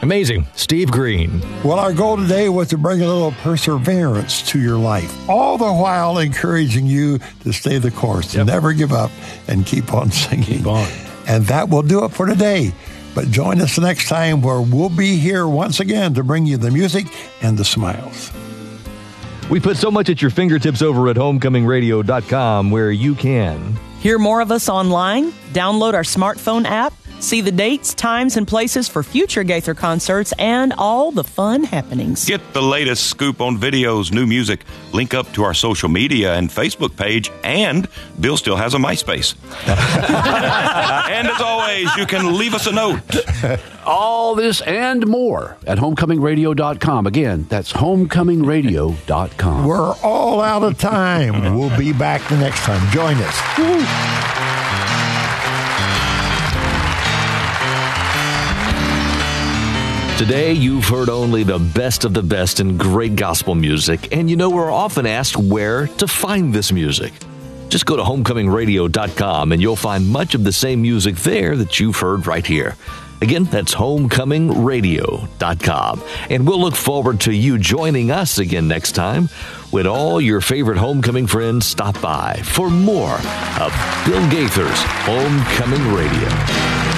Amazing. Steve Green. Well, our goal today was to bring a little perseverance to your life, all the while encouraging you to stay the course, to never give up, and keep on singing. Keep on. And that will do it for today. But join us next time where we'll be here once again to bring you the music and the smiles. We put so much at your fingertips over at homecomingradio.com where you can hear more of us online, download our smartphone app, see the dates, times, and places for future Gaither concerts, and all the fun happenings. Get the latest scoop on videos, new music, link up to our social media and Facebook page, and Bill still has a MySpace. And as always, you can leave us a note. All this and more at homecomingradio.com. Again, that's homecomingradio.com. We're all out of time. We'll be back the next time. Join us. Woo. Today, you've heard only the best of the best in great gospel music, and you know we're often asked where to find this music. Just go to homecomingradio.com and you'll find much of the same music there that you've heard right here. Again, that's homecomingradio.com. And we'll look forward to you joining us again next time when all your favorite homecoming friends stop by for more of Bill Gaither's Homecoming Radio.